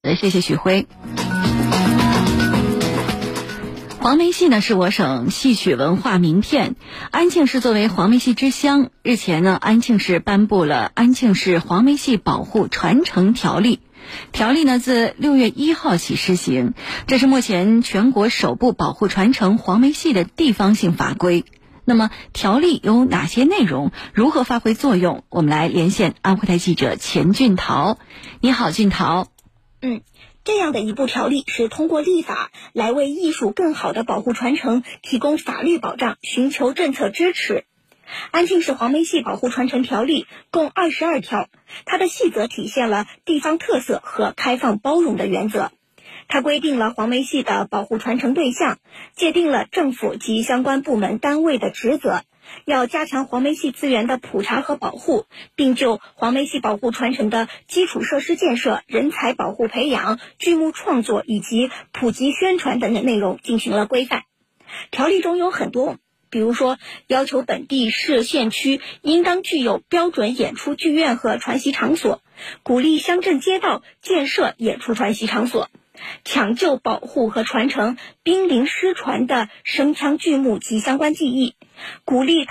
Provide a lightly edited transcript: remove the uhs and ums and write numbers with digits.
谢谢许辉。黄梅戏呢是我省戏曲文化名片。安庆市作为黄梅戏之乡，日前呢，安庆市颁布了《安庆市黄梅戏保护传承条例》。条例呢自6月1号起施行，这是目前全国首部保护传承黄梅戏的地方性法规。那么条例有哪些内容，如何发挥作用？我们来连线安徽台记者钱俊桃。你好，俊桃。 这样的一部条例是通过立法来为艺术更好的保护传承提供法律保障，寻求政策支持。安庆市黄梅戏保护传承条例共22条，它的细则体现了地方特色和开放包容的原则。它规定了黄梅戏的保护传承对象，界定了政府及相关部门单位的职责，要加强黄梅戏资源的普查和保护，并就黄梅戏保护传承的基础设施建设、人才保护培养、剧目创作以及普及宣传等内容进行了规范。条例中有很多，比如说要求本地市县区应当具有标准演出剧院和传习场所，鼓励乡镇街道建设演出传习场所，抢救保护和传承濒临失传的声腔剧目及相关技艺，鼓励